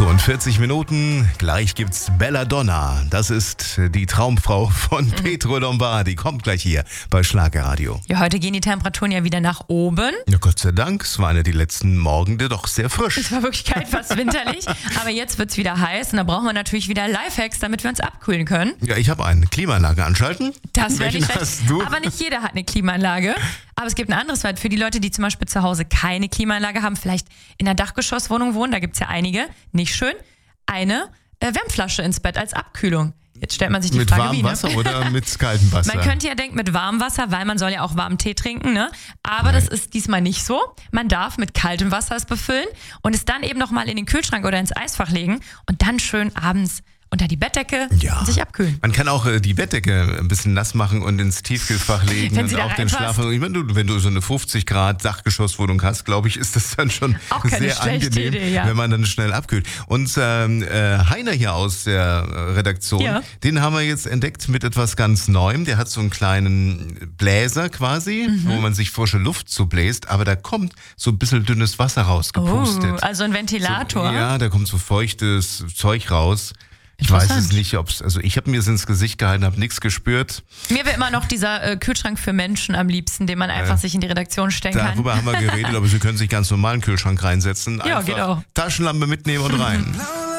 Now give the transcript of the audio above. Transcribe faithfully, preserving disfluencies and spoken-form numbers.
So, in vierzig Minuten, gleich gibt's Belladonna. Das ist die Traumfrau von mhm. Pietro Lombardi. Kommt gleich hier bei Schlagerradio. Ja, heute gehen die Temperaturen ja wieder nach oben. Ja, Gott sei Dank. Es waren ja die letzten Morgende doch sehr frisch. Es war wirklich kalt, fast winterlich. Aber jetzt wird's wieder heiß und da brauchen wir natürlich wieder Lifehacks, damit wir uns abkühlen können. Ja, ich habe eine Klimaanlage anschalten. Das wäre nicht hast schlecht. du? Aber nicht jeder hat eine Klimaanlage. Aber es gibt ein anderes Wert für die Leute, die zum Beispiel zu Hause keine Klimaanlage haben, vielleicht in einer Dachgeschosswohnung wohnen, da gibt's ja einige, nicht schön, eine äh, Wärmflasche ins Bett als Abkühlung. Jetzt stellt man sich die mit Frage, warmem wie, ne? Wasser oder mit kaltem Wasser? Man könnte ja denken mit warmem Wasser, weil man soll ja auch warmen Tee trinken, ne? Aber Nein. das ist diesmal nicht so. Man darf mit kaltem Wasser es befüllen und es dann eben nochmal in den Kühlschrank oder ins Eisfach legen und dann schön abends unter die Bettdecke ja. und sich abkühlen. Man kann auch äh, die Bettdecke ein bisschen nass machen und ins Tiefkühlfach legen Wenn und sie da auch den reinpasst. Schlaf. Ich meine, du, wenn du so eine fünfzig Grad Dachgeschosswohnung hast, glaube ich, ist das dann schon Auch keine sehr schlechte angenehm, Idee, ja. wenn man dann schnell abkühlt. Und ähm, äh, Heiner hier aus der äh, Redaktion, Ja. den haben wir jetzt entdeckt mit etwas ganz Neuem. Der hat so einen kleinen Bläser quasi, Mhm. wo man sich frische Luft zubläst, aber da kommt so ein bisschen dünnes Wasser rausgepustet. Oh, also ein Ventilator. So, ja, da kommt so feuchtes Zeug raus. Ich weiß es nicht, ob es, also ich habe mir es ins Gesicht gehalten, habe nichts gespürt. Mir wäre immer noch dieser äh, Kühlschrank für Menschen am liebsten, den man einfach Äh, sich in die Redaktion stellen kann. Darüber haben wir geredet, aber Sie können sich ganz normal einen Kühlschrank reinsetzen. Ja, Einfach geht auch. Taschenlampe mitnehmen und rein.